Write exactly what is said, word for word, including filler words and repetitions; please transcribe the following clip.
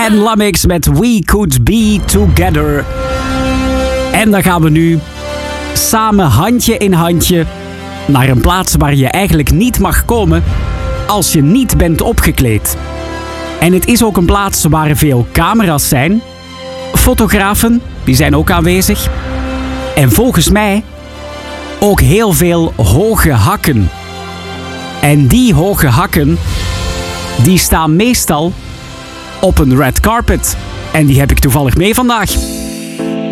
en Lamix met We Could Be Together. En dan gaan we nu samen handje in handje naar een plaats waar je eigenlijk niet mag komen als je niet bent opgekleed. En het is ook een plaats waar veel camera's zijn. Fotografen, die zijn ook aanwezig. En volgens mij ook heel veel hoge hakken. En die hoge hakken, die staan meestal op een red carpet. En die heb ik toevallig mee vandaag.